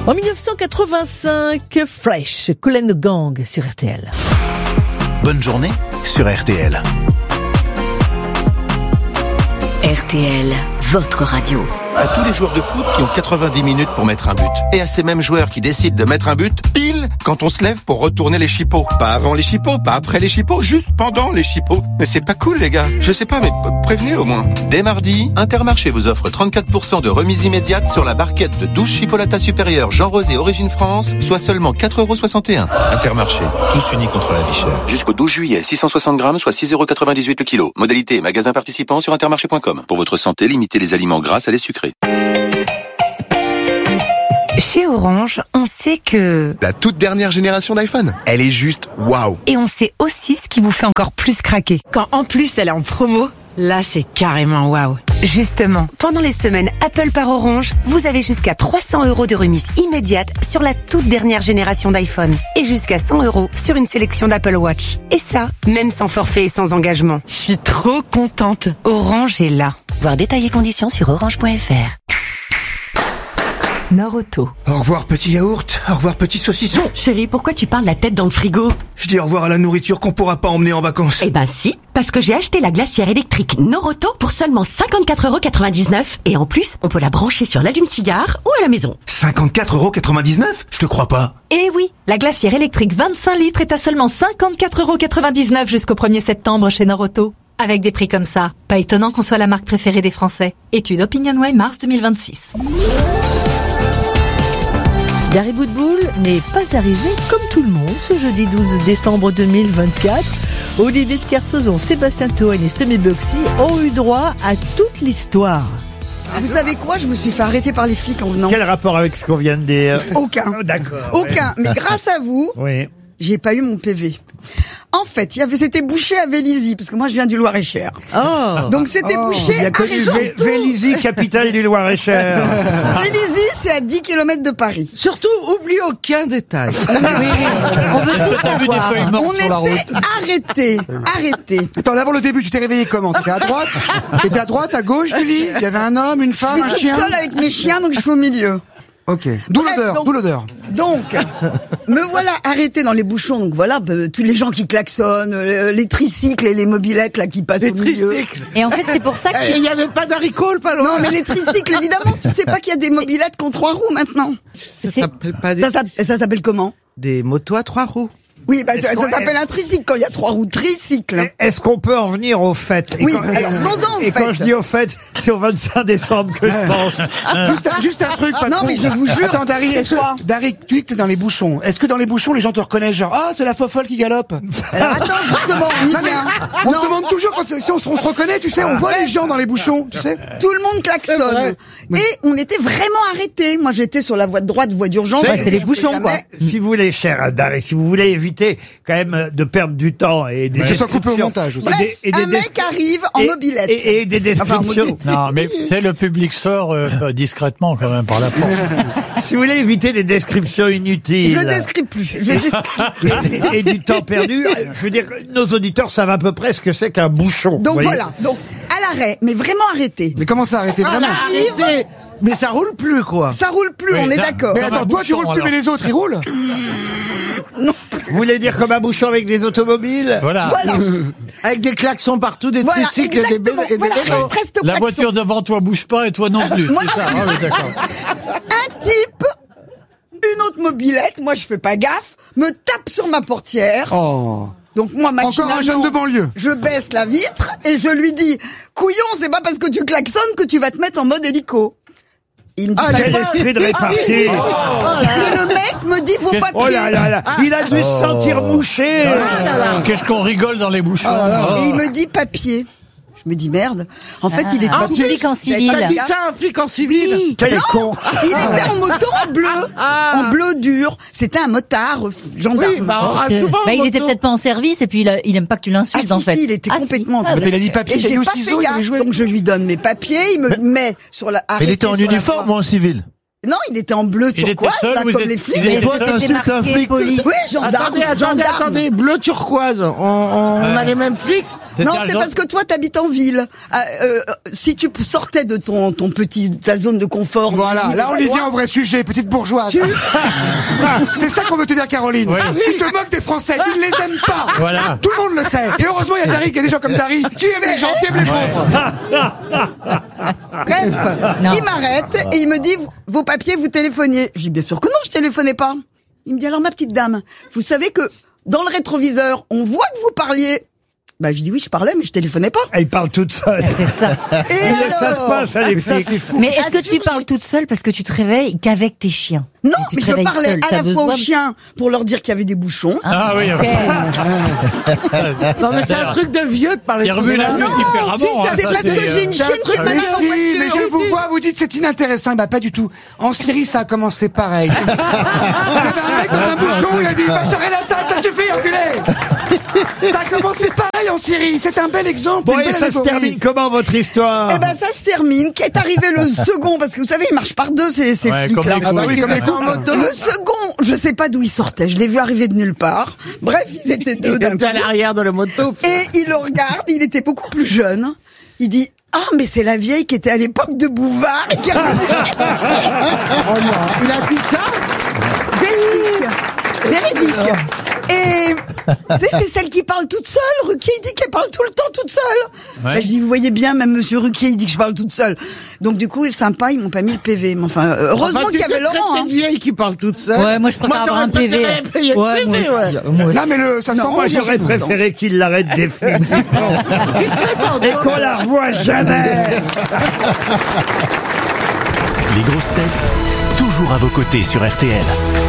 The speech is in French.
En 1985, Fresh, Kool and the Gang sur RTL. Bonne journée sur RTL. RTL, votre radio. À tous les joueurs de foot qui ont 90 minutes pour mettre un but. Et à ces mêmes joueurs qui décident de mettre un but pile quand on se lève pour retourner les chipots. Pas avant les chipots, pas après les chipots, juste pendant les chipots. Mais c'est pas cool les gars. Je sais pas, mais prévenez au moins. Dès mardi, Intermarché vous offre 34% de remise immédiate sur la barquette de 12 chipolatas supérieures Jean Rosé Origine France, soit seulement 4,61 €. Intermarché, tous unis contre la vie chère. Jusqu'au 12 juillet, 660 grammes, soit 6,98 € le kilo. Modalité magasin participant sur intermarché.com. Pour votre santé, limitez les aliments gras à les sucrés. Chez Orange, on sait que... La toute dernière génération d'iPhone, elle est juste waouh. Et on sait aussi ce qui vous fait encore plus craquer. Quand en plus elle est en promo, là c'est carrément waouh. Justement, pendant les semaines Apple par Orange, vous avez jusqu'à 300 € de remise immédiate sur la toute dernière génération d'iPhone. Et jusqu'à 100 € sur une sélection d'Apple Watch. Et ça, même sans forfait et sans engagement. Je suis trop contente. Orange est là. Voir détails et conditions sur orange.fr. Nord-Auto. Au revoir petit yaourt, au revoir petit saucisson. Chérie, pourquoi tu parles la tête dans le frigo? Je dis au revoir à la nourriture qu'on pourra pas emmener en vacances. Eh ben si, parce que j'ai acheté la glacière électrique Noroto pour seulement 54,99 €. Et en plus, on peut la brancher sur l'allume-cigare ou à la maison. 54,99 €? Je te crois pas. Eh oui, la glacière électrique 25 litres est à seulement 54,99 € jusqu'au 1er septembre chez Noroto. Avec des prix comme ça, pas étonnant qu'on soit la marque préférée des Français. Étude OpinionWay mars 2026. Gary Boudboul n'est pas arrivé comme tout le monde ce jeudi 12 décembre 2024. Olivier de Kersauzon, Sébastien Toen et Stomé Bugsy ont eu droit à toute l'histoire. Vous savez quoi? Je me suis fait arrêter par les flics en venant. Quel rapport avec ce qu'on vient de dire? Aucun. Oh, d'accord. Aucun. Mais grâce à vous, oui. J'ai pas eu mon PV. En fait, c'était bouché à Vélizy, parce que moi je viens du Loir-et-Cher. Oh. Donc c'était bouché Il a connu Vélizy, capitale du Loir-et-Cher. Vélizy, c'est à 10 km de Paris. Surtout, oublie aucun détail. Oui, on veut tout savoir. On était arrêtés. Attends, d'abord le début, tu t'es réveillé comment? T'étais à droite? T'étais à droite, à gauche du lit? Il y avait un homme, une femme, un chien? Je suis toute seule avec mes chiens, donc je suis au milieu. Ok. D'où l'odeur. Donc, me voilà arrêté dans les bouchons. Donc voilà, tous les gens qui klaxonnent, les tricycles et les mobilettes là qui passent au milieu. Tricycles. Et en fait, c'est pour ça Il n'y avait pas d'haricots, pas loin. Non, mais les tricycles, évidemment, tu sais pas qu'il y a des mobilettes qui ont 3 roues maintenant. Ça s'appelle pas des... Ça s'appelle comment? Des motos à 3 roues. Oui, ça s'appelle un tricycle quand il y a 3 roues. Tricycle. Est-ce qu'on peut en venir au fait? Oui, alors venons au fait. Et quand je dis au fait, c'est au 25 décembre que je pense. Juste un truc, patron. Non, mais je vous jure. Attends, Dari, tu dis que t'es dans les bouchons. Est-ce que dans les bouchons, les gens te reconnaissent genre, ah, c'est la fofolle qui galope? Alors attends, justement, on y vient. On se demande toujours si on se reconnaît, tu sais, on voit les gens dans les bouchons, tu sais. Tout le monde klaxonne. Oui. Et on était vraiment arrêtés. Moi, j'étais sur la voie de droite, voie d'urgence. C'est les bouchons, quoi. Si vous voulez, cher Dari, si vous voulez éviter quand même de perdre du temps et des descriptions au montage aussi. Bref, un mec arrive en mobilette. Et des descriptions. Non, mais c'est le public sort discrètement quand même par la porte. Si vous voulez éviter des descriptions inutiles. Je décris plus. Et du temps perdu, je veux dire, nos auditeurs savent à peu près ce que c'est qu'un bouchon. Donc voilà. Donc, à l'arrêt. Mais vraiment arrêté. Mais comment ça arrêter vraiment? Arrive. Mais ça roule plus, quoi. Ça roule plus, on est d'accord. Mais attends, toi, tu roules plus, mais les autres, ils roulent? Non. Vous voulez dire comme un bouchon avec des automobiles? Voilà. Avec des klaxons partout, des tricycles et des vélos. La voiture devant toi bouge pas et toi non plus. Moi, c'est ça. Ah oui, d'accord. Un type, une autre mobilette, moi je fais pas gaffe, me tape sur ma portière. Oh. Donc moi, encore un jeune de banlieue. Je baisse la vitre et je lui dis, couillon, c'est pas parce que tu klaxonnes que tu vas te mettre en mode hélico. Il me dit quel esprit de répartie! Et le mec me dit, faut pas Oh là là là! Il a dû se sentir mouché! Qu'est-ce qu'on rigole dans les bouchons! Et il me dit papier. Je me dis merde. En fait, il est un flic en civil. T'as dit ça, un flic en civil? Oui. Quel con! Il était en moto en bleu, en bleu dur. C'était un motard gendarme. Oui, il était peut-être pas en service et puis il aime pas que tu l'insultes en fait. Si, il était complètement. Il a dit papier, et j'ai pas fait gaffe. Donc je lui donne mes papiers, il me met sur la. Il était en uniforme ou en civil? Non, il était en bleu turquoise, là, comme les flics. Et toi, t'insultes un flic? Oui, gendarme. Attendez, bleu turquoise. On a les mêmes flics? Non, c'est parce que toi, t'habites en ville. Si tu sortais de ta zone de confort. Voilà, là on y vient au vrai sujet, petite bourgeoise. C'est ça qu'on veut te dire, Caroline. Oui. Tu te moques des Français, tu ne les aimes pas. Voilà. Tout le monde le sait. Et heureusement, il y a Dari, il y a des gens comme Dari qui aiment les gens, qui aiment les pauvres. Bref, il m'arrête et il me dit, vos papiers, vous téléphoniez. Je dis, bien sûr que non, je téléphonais pas. Il me dit, alors ma petite dame, vous savez que dans le rétroviseur, on voit que vous parliez. Bah, je dis oui, je parlais, mais je téléphonais pas. Elle parle toute seule. C'est ça. Ils ne savent pas, ça, les flics. Mais est-ce que tu parles toute seule parce que tu te réveilles qu'avec tes chiens? Non, mais je parlais à la fois aux chiens pour leur dire qu'il y avait des bouchons. Ah oui. Non, mais c'est un truc de vieux de parler. Il remue la nuque différemment. C'est parce que j'ai une chienne qui est malade en voiture. Mais je vous vois, vous dites c'est inintéressant. Bah pas du tout. En Syrie, ça a commencé pareil. Il y avait un mec dans un bouchon, il a dit bah je serai la salle, ça suffit, enculé. Ça a commencé pareil en Syrie. C'est un bel exemple. Bon, et ça se termine comment votre histoire? Eh ben ça se termine. Qu'est arrivé le second, parce que vous savez, ils marchent par deux ces flics-là. Ah bah oui, comme les coups. Le second, je sais pas d'où il sortait. Je l'ai vu arriver de nulle part. Bref, ils étaient deux d'un coup. à l'arrière de la moto. Et il le regarde, il était beaucoup plus jeune. Il dit, ah, mais c'est la vieille qui était à l'époque de Bouvard. Et qui a... Oh non, il a dit ça? Véridique. Et c'est celle qui parle toute seule. Ruquier, il dit qu'elle parle tout le temps toute seule. Ouais. Ben, je dis, vous voyez bien, même Monsieur Ruquier, il dit que je parle toute seule. Donc du coup, sympa, ils m'ont pas mis le PV. Mais enfin, heureusement qu'il y avait Laurent. C'est une vieille qui parle toute seule. Ouais, moi je préfère avoir un PV. Ouais, moi aussi. Non mais ça sent Moi, j'aurais préféré qu'il l'arrête définitivement. Et qu'on la revoie jamais. Les grosses têtes, toujours à vos côtés sur RTL.